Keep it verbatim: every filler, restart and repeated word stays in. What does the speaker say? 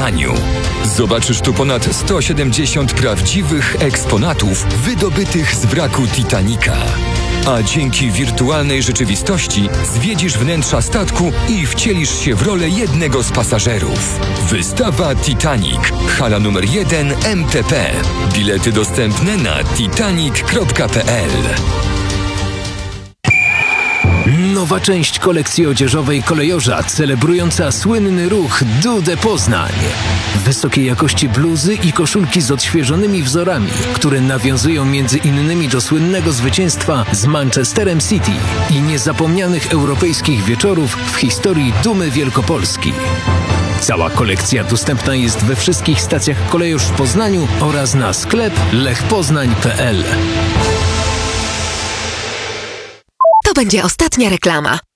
Poznaniu. Zobaczysz tu ponad sto siedemdziesiąt prawdziwych eksponatów wydobytych z wraku Titanica. A dzięki wirtualnej rzeczywistości zwiedzisz wnętrza statku i wcielisz się w rolę jednego z pasażerów. Wystawa Titanic, hala numer jeden M T P. Bilety dostępne na titanic kropka p l. Nowa część kolekcji odzieżowej Kolejorza, celebrująca słynny ruch Dude Poznań. Wysokiej jakości bluzy i koszulki z odświeżonymi wzorami, które nawiązują między innymi do słynnego zwycięstwa z Manchesterem City i niezapomnianych europejskich wieczorów w historii Dumy Wielkopolski. Cała kolekcja dostępna jest we wszystkich stacjach Kolejorz w Poznaniu oraz na sklep lech poznań kropka p l. To będzie ostatnia reklama.